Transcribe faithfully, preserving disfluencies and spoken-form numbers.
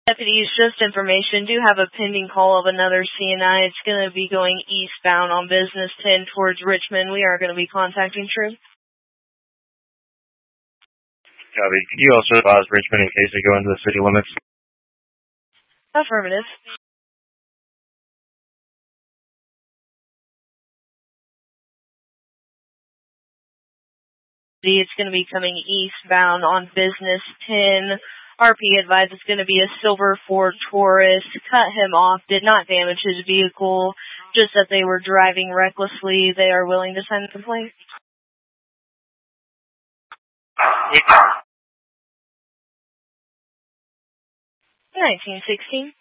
Deputies, just information, do have a pending call of another C N I. It's going to be going eastbound on Business ten towards Richmond. We are going to be contacting True. Copy. Can you also advise Richmond in case they go into the city limits? Affirmative. It's going to be coming eastbound on Business ten. R P advised it's going to be a silver Ford Taurus. Cut him off, did not damage his vehicle, just that they were driving recklessly. They are willing to send a complaint. nineteen sixteen.